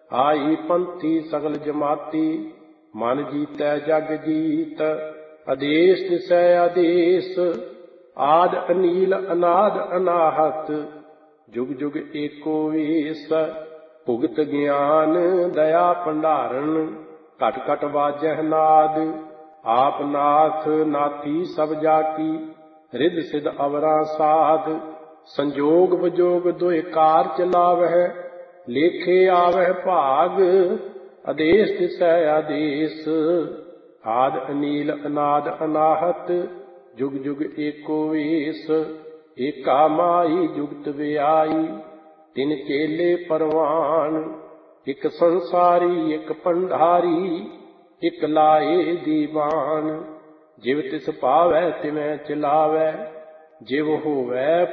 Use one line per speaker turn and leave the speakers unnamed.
ਆਈ ਪੰਥੀ ਸਗਲ ਜਮਾਤੀ, ਮਨ ਜੀਤੈ ਜਗ ਜੀਤ। ਆਦੇਸ ਦਿਸੈ ਆਦੇਸ, ਆਦ ਅਨੀਲ ਅਨਾਦ ਅਨਾਹਤ। ਜੁਗ ਜੁਗ ਏਕੋ ਵੇਸ, ਭੁਗਤ ਗਿਆਨ ਦਇਆ ਭੰਡਾਰਨ। ਘਟ ਘਟ ਵਾਜਹਿ ਨਾਦ, ਆਪ ਨਾਥ ਨਾਥੀ ਸਭ ਜਾਤੀ। ਰਿੱਧ ਸਿਧ ਅਵਰਾਂ ਸਾਧ, ਸੰਜੋਗ ਵਿਜੋਗ ਦੁਇ ਕਾਰ ਚਲਾਵਹਿ। ਲੇਖੇ ਆਵਹਿ ਭਾਗ, ਆਦੇਸ ਦਿਸੈ ਆਦੇਸ। ਆਦ ਅਨੀਲ ਅਨਾਦ ਅਨਾਹਤ, ਜੁਗ ਜੁਗ ਏਕੋ ਵੇਸ। ਏਕਾ ਮਾਈ ਜੁਗਤ ਵਿਆਈ, ਤਿਨ ਚੇਲੇ ਪਰਵਾਨ। ਇਕ ਸੰਸਾਰੀ ਇਕ ਭੰਡਾਰੀ, ਇਕ ਲਾਏ ਦੀਵਾਨ। ਜਿਵ ਤਿਸ ਪਾਵੈ ਤਿਵੈ ਚਲਾਵੈ, ਜਿਵ ਹੋਵੈ